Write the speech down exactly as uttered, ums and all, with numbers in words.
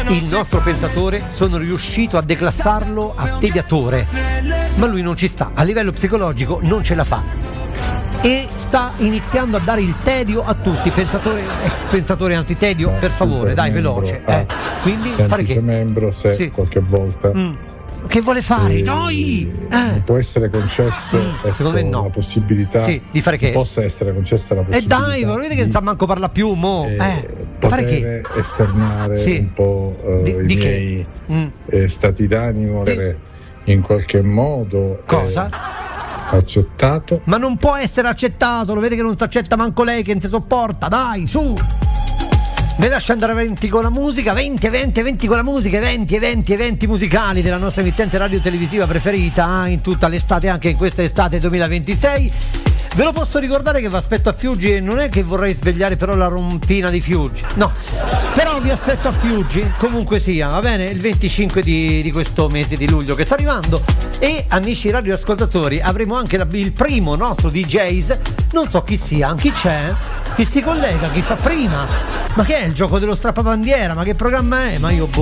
il nostro pensatore, sono riuscito a declassarlo a tediatore, ma lui non ci sta, a livello psicologico non ce la fa e sta iniziando a dare il tedio a tutti. Pensatore, ex pensatore, anzi tedio, per favore, dai, veloce. Eh. Quindi fare che? Membro, se sì. qualche volta mm. che vuole fare? Noi eh. può essere concesso mm. secondo me no. la possibilità sì, di fare che? Possa essere concessa la possibilità. E eh dai, ma vedete che non sa manco parla più, mo. Eh, eh. fare che? Esternare sì. un po' uh, di, i di miei mm. eh, stati d'animo di... in qualche modo. Cosa? Eh, accettato. Ma non può essere accettato, lo vede che non si accetta manco lei, che non si sopporta, dai, su. Mi lascia andare avanti con la musica, eventi, eventi, eventi con la musica, eventi, eventi, eventi musicali della nostra emittente radio televisiva preferita in tutta l'estate, anche in questa estate duemilaventisei. Ve lo posso ricordare che vi aspetto a Fiuggi e non è che vorrei svegliare però la rompina di Fiuggi, no, però vi aspetto a Fiuggi, comunque sia, va bene, il venticinque di, di questo mese di luglio che sta arrivando. E amici radioascoltatori, avremo anche la, il primo nostro D Js, non so chi sia, chi c'è, chi si collega, chi fa prima, ma che è il gioco dello strappabandiera, ma che programma è? Ma io boh.